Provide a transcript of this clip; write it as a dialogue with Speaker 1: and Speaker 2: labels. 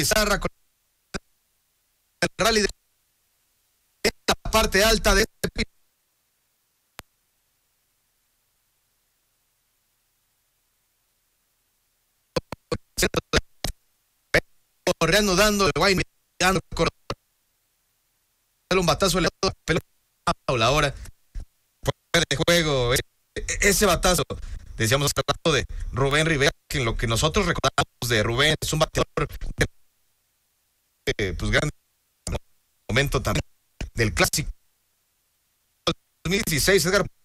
Speaker 1: Pizarra con el rally de la parte alta de este reanudando el Guayne, un batazo de pelota ahora de juego, ese batazo, decíamos hace rato de Rubén Rivera, que en lo que nosotros recordamos de Rubén es un bateador pues grande momento también del clásico 2016. Edgar